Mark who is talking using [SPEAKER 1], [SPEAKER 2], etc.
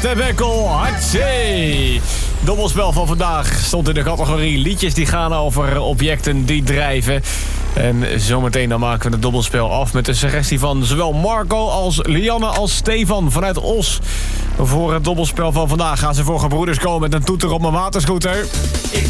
[SPEAKER 1] Stef Ekkel, Hatsé. Dobbelspel van vandaag stond in de categorie liedjes die gaan over objecten die drijven. En zometeen dan maken we het dobbelspel af met de suggestie van zowel Marco als Lianne als Stefan vanuit Os. Voor het dobbelspel van vandaag gaan ze voor gebroeders komen met een toeter op mijn waterscooter.
[SPEAKER 2] Ik